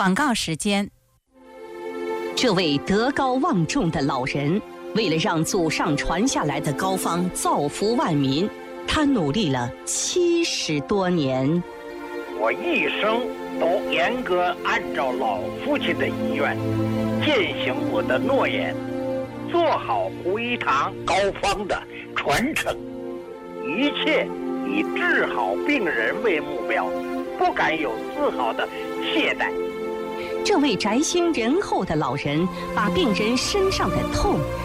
广告时间。 这位德高望重的老人，为了让祖上传下来的膏方造福万民，他努力了70多年。 我一生都严格按照老父亲的遗愿，践行我的诺言，做好胡一堂膏方的传承，一切以治好病人为目标，不敢有丝毫的懈怠。 这位宅心仁厚的老人，把病人身上的痛